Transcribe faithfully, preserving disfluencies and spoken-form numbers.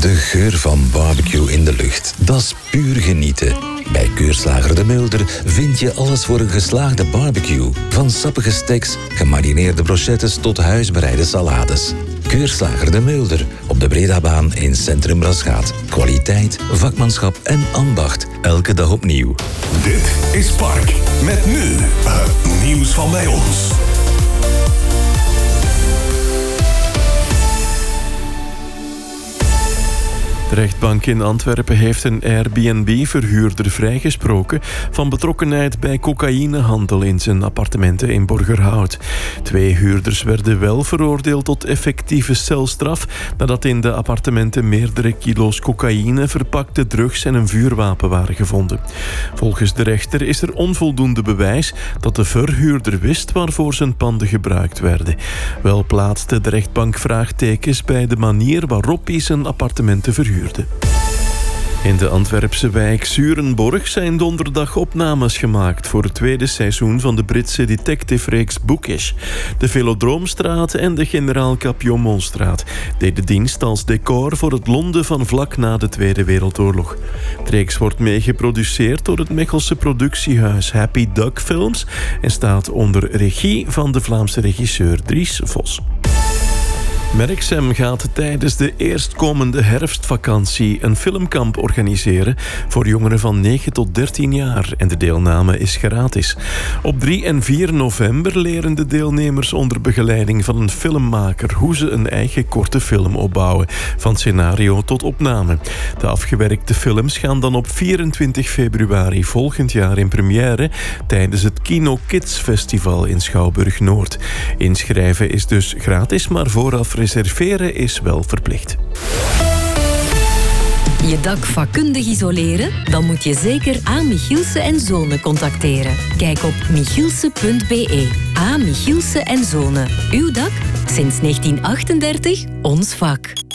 De geur van barbecue in de lucht, dat is puur genieten. Bij Keurslager de Mulder vind je alles voor een geslaagde barbecue. Van sappige steaks, gemarineerde brochettes tot huisbereide salades. Keurslager de Mulder op de Bredabaan in Centrum Rasgaat. Kwaliteit, vakmanschap en ambacht. Elke dag opnieuw. Dit is Park. Met nu het nieuws van bij ons. De rechtbank in Antwerpen heeft een Airbnb-verhuurder vrijgesproken van betrokkenheid bij cocaïnehandel in zijn appartementen in Borgerhout. Twee huurders werden wel veroordeeld tot effectieve celstraf nadat in de appartementen meerdere kilo's cocaïne, verpakte drugs en een vuurwapen waren gevonden. Volgens de rechter is er onvoldoende bewijs dat de verhuurder wist waarvoor zijn panden gebruikt werden. Wel plaatste de rechtbank vraagtekens bij de manier waarop hij zijn appartementen verhuurde. In de Antwerpse wijk Zurenborg zijn donderdag opnames gemaakt voor het tweede seizoen van de Britse detective-reeks Bookish. De Velodroomstraat en de Generaal Capiomonstraat deden dienst als decor voor het Londen van vlak na de Tweede Wereldoorlog. De reeks wordt meegeproduceerd door het Mechelse productiehuis Happy Duck Films en staat onder regie van de Vlaamse regisseur Dries Vos. Merksem gaat tijdens de eerstkomende herfstvakantie een filmkamp organiseren voor jongeren van negen tot dertien jaar en de deelname is gratis. Op drie en vier november leren de deelnemers onder begeleiding van een filmmaker hoe ze een eigen korte film opbouwen, van scenario tot opname. De afgewerkte films gaan dan op vierentwintig februari volgend jaar in première tijdens het Kino Kids Festival in Schouwburg-Noord. Inschrijven is dus gratis, maar vooraf reserveren is wel verplicht. Je dak vakkundig isoleren? Dan moet je zeker A. Michielse en Zonen contacteren. Kijk op michielse punt be. A. Michielse en Zonen. Uw dak? Sinds negentien achtendertig ons vak.